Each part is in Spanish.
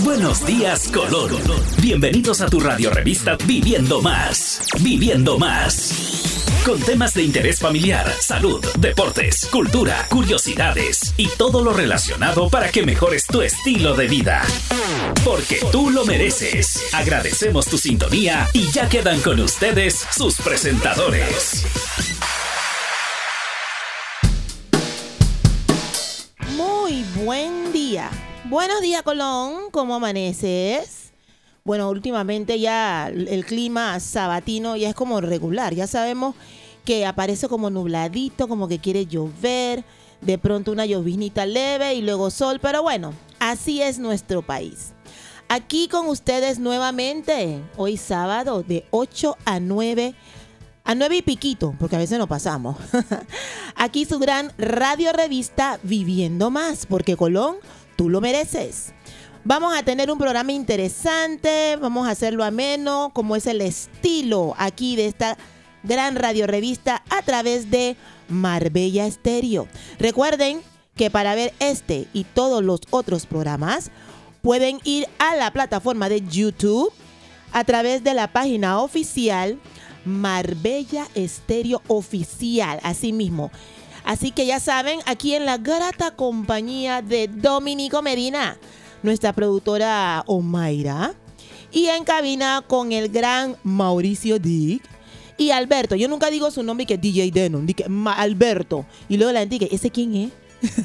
Buenos días, Colón. Bienvenidos a tu radio revista Viviendo Más. Viviendo Más. Con temas de interés familiar, salud, deportes, cultura, curiosidades y todo lo relacionado para que mejores tu estilo de vida. Porque tú lo mereces. Agradecemos tu sintonía y ya quedan con ustedes sus presentadores. Muy buen día. Buenos días, Colón. ¿Cómo amaneces? Bueno, últimamente ya el clima sabatino ya es como regular. Ya sabemos que aparece como nubladito, como que quiere llover. De pronto una lloviznita leve y luego sol. Pero bueno, así es nuestro país. Aquí con ustedes nuevamente, hoy sábado de 8 a 9 y piquito, porque a veces nos pasamos. Aquí su gran radio revista Viviendo Más, porque Colón, tú lo mereces. Vamos a tener un programa interesante, vamos a hacerlo ameno, como es el estilo aquí de esta gran radio revista a través de Marbella Estéreo. Recuerden que para ver este y todos los otros programas pueden ir a la plataforma de YouTube a través de la página oficial Marbella Estéreo Oficial, así mismo. Así que ya saben, aquí en la grata compañía de Dominico Medina, nuestra productora Omaira, y en cabina con el gran Mauricio Dick y Alberto. Yo nunca digo su nombre, que es DJ Denon, digo Alberto. Y luego la gente dice, ¿ese quién es?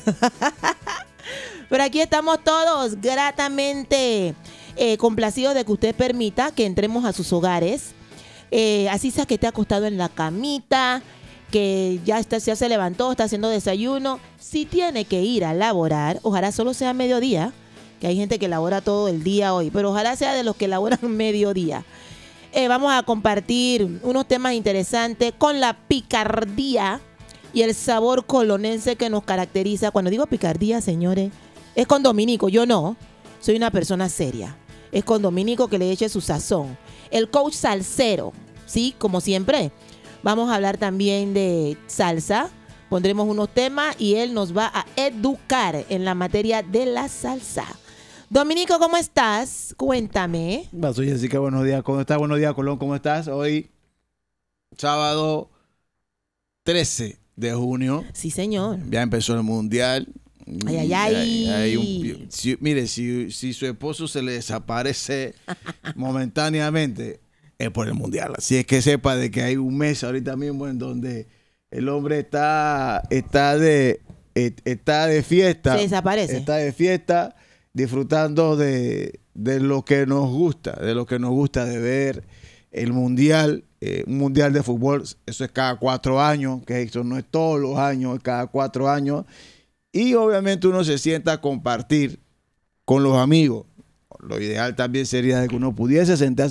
Pero aquí estamos todos gratamente complacidos de que usted permita que entremos a sus hogares. Así sea que esté acostado en la camita, que ya se levantó, está haciendo desayuno. Si tiene que ir a laborar, ojalá solo sea mediodía, que hay gente que labora todo el día hoy, pero ojalá sea de los que laboran mediodía. Vamos a compartir unos temas interesantes con la picardía y el sabor colonense que nos caracteriza. Cuando digo picardía, señores, es con Dominico. Yo no, soy una persona seria. Es con Dominico que le eche su sazón. El coach salsero, ¿sí? Como siempre. Vamos a hablar también de salsa. Pondremos unos temas y él nos va a educar en la materia de la salsa. Dominico, ¿cómo estás? Cuéntame. Soy Jessica, buenos días. ¿Cómo estás? Buenos días, Colón. ¿Cómo estás? Hoy, sábado 13 de junio. Sí, señor. Ya empezó el Mundial. Ay. Mire, si su esposo se le desaparece momentáneamente, es por el Mundial. Así es que sepa de que hay un mes ahorita mismo en donde el hombre está de fiesta. Se desaparece. Está de fiesta, disfrutando de lo que nos gusta, de ver el Mundial. Un Mundial de fútbol, eso es cada 4 años, que eso no es todos los años, es cada 4 años. Y obviamente uno se sienta a compartir con los amigos. Lo ideal también sería de que uno pudiese sentarse